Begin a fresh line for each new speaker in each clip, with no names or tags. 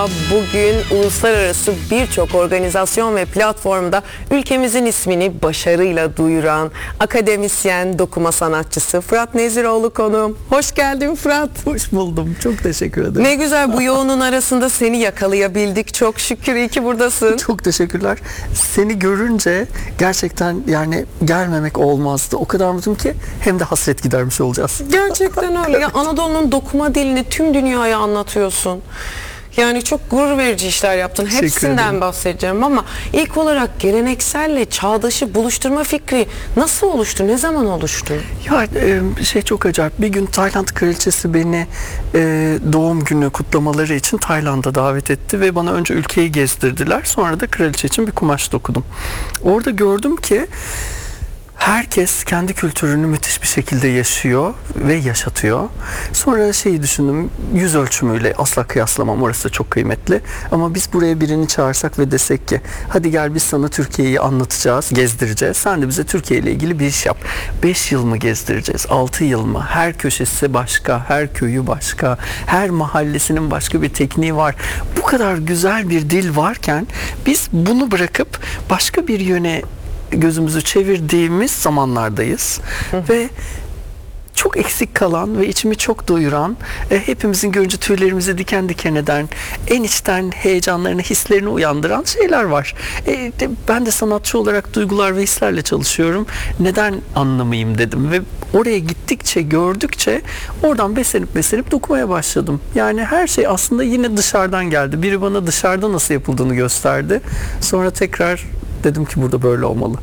merhaba. Bugün uluslararası birçok organizasyon ve platformda ülkemizin ismini başarıyla duyuran akademisyen, dokuma sanatçısı Fırat Neziroğlu konuğum. Hoş geldin Fırat.
Hoş buldum. Çok teşekkür ederim.
Ne güzel, bu yoğunun arasında seni yakalayabildik. Çok şükür, iyi ki buradasın.
Çok teşekkürler. Seni görünce gerçekten yani gelmemek olmazdı. O kadar mutluyum ki hem de hasret gidermiş olacağız.
Gerçekten öyle. Ya, Anadolu'nun dokuma dilini tüm dünyaya anlatıyorsun. Yani çok gurur verici işler yaptın. Hepsinden bahsedeceğim ama ilk olarak gelenekselle çağdaşı buluşturma fikri nasıl oluştu? Ne zaman oluştu?
Ya çok acayip. Bir gün Tayland kraliçesi beni doğum günü kutlamaları için Tayland'a davet etti ve bana önce ülkeyi gezdirdiler. Sonra da kraliçe için bir kumaş dokudum. Orada gördüm ki herkes kendi kültürünü müthiş bir şekilde yaşıyor ve yaşatıyor. Sonra düşündüm, yüz ölçümüyle asla kıyaslamam, orası çok kıymetli. Ama biz buraya birini çağırsak ve desek ki hadi gel biz sana Türkiye'yi anlatacağız, gezdireceğiz. Sen de bize Türkiye ile ilgili bir iş yap. 5 yıl mı gezdireceğiz, 6 yıl mı? Her köşesi başka, her köyü başka, her mahallesinin başka bir tekniği var. Bu kadar güzel bir dil varken biz bunu bırakıp başka bir yöne gözümüzü çevirdiğimiz zamanlardayız. Ve çok eksik kalan ve içimi çok doyuran, hepimizin görünce tüylerimizi diken diken eden, en içten heyecanlarını, hislerini uyandıran şeyler var. Ben de sanatçı olarak duygular ve hislerle çalışıyorum. Neden anlamayayım dedim ve oraya gittikçe, gördükçe oradan beslenip dokumaya başladım. Yani her şey aslında yine dışarıdan geldi. Biri bana dışarıda nasıl yapıldığını gösterdi. Sonra tekrar dedim ki burada böyle olmalı.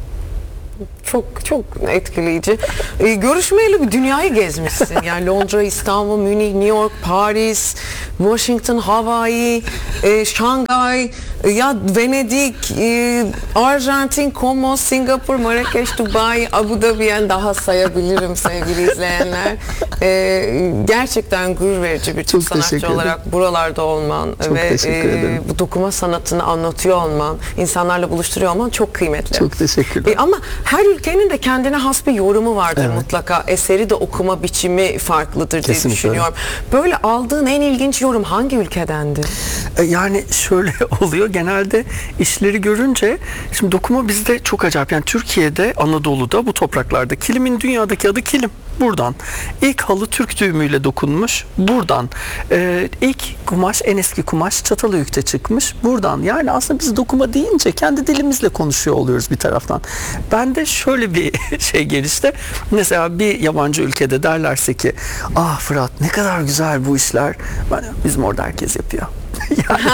Çok etkileyici. Görüşmeyeli bir dünyayı gezmişsin. Yani Londra, İstanbul, Münih, New York, Paris, Washington, Hawaii, Şangay, ya Venedik, Arjantin, Como, Singapur, Marrakeş, Dubai, Abu Dhabi'yen daha sayabilirim sevgili izleyenler. Gerçekten gurur verici bir Türk sanatçı olarak buralarda olman ve bu dokuma sanatını anlatıyor olman, insanlarla buluşturuyor olman çok kıymetli.
Çok teşekkürler.
Ama her ülkenin de kendine has bir yorumu vardır mutlaka. Eseri de okuma biçimi farklıdır diye düşünüyorum. Böyle aldığın en ilginç yorum hangi ülkedendi?
Yani şöyle oluyor. Genelde işleri görünce, şimdi dokuma bizde çok acayip. Yani Türkiye'de, Anadolu'da, bu topraklarda kilimin dünyadaki adı kilim. Buradan. İlk halı Türk düğümüyle dokunmuş. Buradan. İlk kumaş, en eski kumaş Çatalhöyük'te çıkmış. Buradan. Yani aslında biz dokuma deyince kendi dilimizle konuşuyor oluyoruz bir taraftan. Ben de şöyle bir şey gelişti. Mesela bir yabancı ülkede derlerse ki ah Fırat ne kadar güzel bu işler. Bizim orada herkes yapıyor. Yani,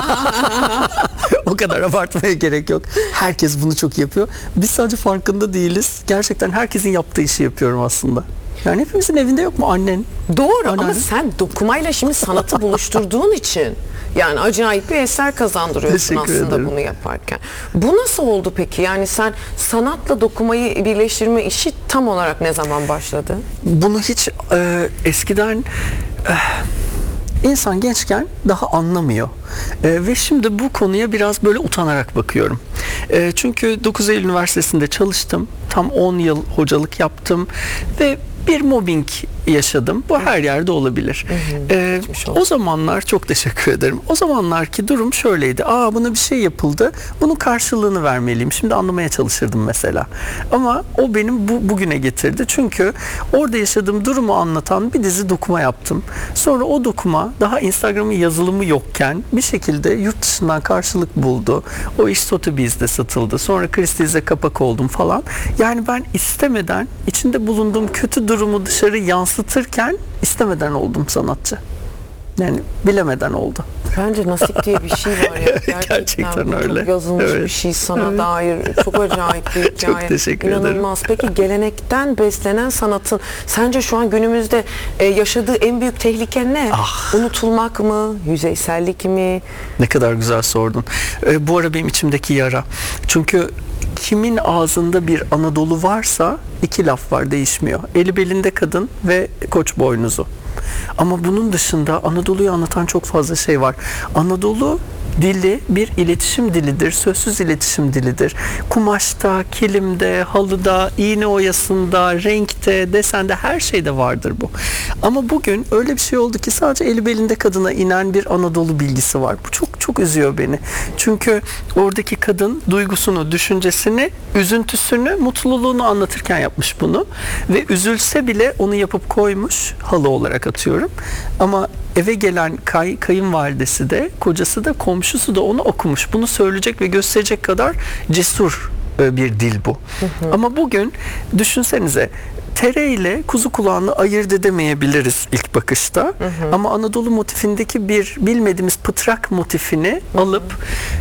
o kadar abartmaya gerek yok. Herkes bunu çok yapıyor. Biz sadece farkında değiliz. Gerçekten herkesin yaptığı işi yapıyorum aslında. Yani hepimizin evinde yok mu annen?
Doğru ama sen dokumayla şimdi sanatı buluşturduğun için yani acayip bir eser kazandırıyorsun aslında bunu yaparken. Bu nasıl oldu peki? Yani sen sanatla dokumayı birleştirme işi tam olarak ne zaman başladı?
Bunu hiç eskiden... İnsan gençken daha anlamıyor. Ve şimdi bu konuya biraz böyle utanarak bakıyorum. Çünkü 9 Eylül Üniversitesi'nde çalıştım. Tam 10 yıl hocalık yaptım ve bir mobbing yaşadım. Bu her yerde olabilir. O zamanlar çok teşekkür ederim. O zamanlarki durum şöyleydi. Buna bir şey yapıldı. Bunun karşılığını vermeliyim. Şimdi anlamaya çalışırdım mesela. Ama o benim bugüne getirdi. Çünkü orada yaşadığım durumu anlatan bir dizi dokuma yaptım. Sonra o dokuma daha Instagram'ın yazılımı yokken bir şekilde yurt dışından karşılık buldu. O iş Sotheby's'de satıldı. Sonra Christie's'e kapak oldum falan. Yani ben istemeden içinde bulunduğum kötü durumu dışarı yansıtırken istemeden oldum sanatçı. Yani bilemeden oldu.
Bence nasip diye bir şey var ya.
Gerçekten öyle.
Çok yazılmış bir şey sana dair. Çok acayip bir hikaye.
Çok teşekkür ederim.
İnanılmaz. Peki gelenekten beslenen sanatın sence şu an günümüzde yaşadığı en büyük tehlike ne? Unutulmak mı? Yüzeysellik mi?
Ne kadar güzel sordun. Bu ara benim içimdeki yara. Çünkü kimin ağzında bir Anadolu varsa 2 laf var, değişmiyor. Eli belinde kadın ve koç boynuzu. Ama bunun dışında Anadolu'yu anlatan çok fazla şey var. Anadolu dili bir iletişim dilidir, sözsüz iletişim dilidir. Kumaşta, kilimde, halıda, iğne oyasında, renkte, desende, her şeyde vardır bu. Ama bugün öyle bir şey oldu ki sadece eli belinde kadına inen bir Anadolu bilgisi var. Bu çok çok üzüyor beni. Çünkü oradaki kadın duygusunu, düşüncesini, üzüntüsünü, mutluluğunu anlatırken yapmış bunu. Ve üzülse bile onu yapıp koymuş, halı olarak atıyorum. Ama eve gelen kayınvalidesi de, kocası da, komşusu da onu okumuş. Bunu söyleyecek ve gösterecek kadar cesur bir dil bu. Ama bugün düşünsenize, tere ile kuzu kulağını ayırt edemeyebiliriz ilk bakışta. Ama Anadolu motifindeki bir bilmediğimiz pıtrak motifini alıp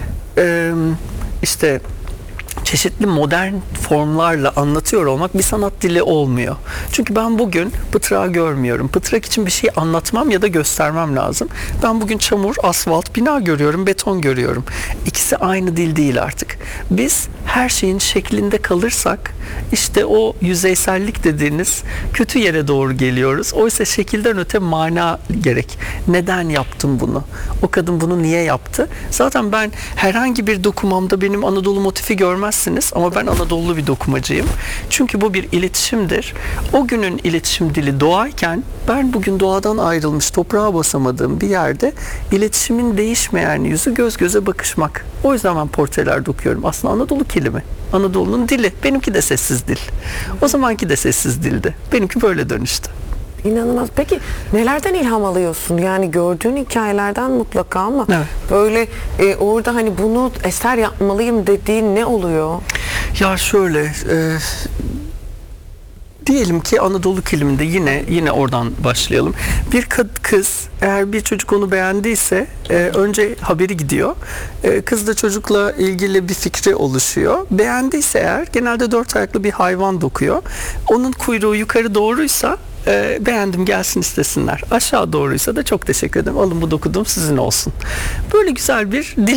işte çeşitli modern formlarla anlatıyor olmak bir sanat dili olmuyor. Çünkü ben bugün pıtrağı görmüyorum. Pıtrak için bir şey anlatmam ya da göstermem lazım. Ben bugün çamur, asfalt, bina görüyorum, beton görüyorum. İkisi aynı dil değil artık. Biz her şeyin şeklinde kalırsak işte o yüzeysellik dediğiniz kötü yere doğru geliyoruz. Oysa şekilden öte mana gerek. Neden yaptım bunu? O kadın bunu niye yaptı? Zaten ben herhangi bir dokumamda benim Anadolu motifi görmezsiniz ama ben Anadolu bir dokumacıyım. Çünkü bu bir iletişimdir. O günün iletişim dili doğayken ben bugün doğadan ayrılmış, toprağa basamadığım bir yerde iletişimin değişmeyen yüzü göz göze bakışmak. O yüzden ben portreler dokuyorum. Aslında Anadolu kilimi. Anadolu'nun dili. Benimki de sessiz dil. O zamanki de sessiz dildi. Benimki böyle dönüştü.
İnanılmaz. Peki nelerden ilham alıyorsun? Yani gördüğün hikayelerden mutlaka ama
Evet.
böyle orada hani bunu eser yapmalıyım dediğin ne oluyor?
Ya şöyle, diyelim ki Anadolu kiliminde yine oradan başlayalım. Bir kız, eğer bir çocuk onu beğendiyse önce haberi gidiyor. Kız da çocukla ilgili bir fikri oluşuyor. Beğendiyse eğer genelde 4 ayaklı bir hayvan dokuyor. Onun kuyruğu yukarı doğruysa beğendim, gelsin istesinler. Aşağı doğruysa da çok teşekkür ederim. Alın, bu dokuduğum sizin olsun. Böyle güzel bir dil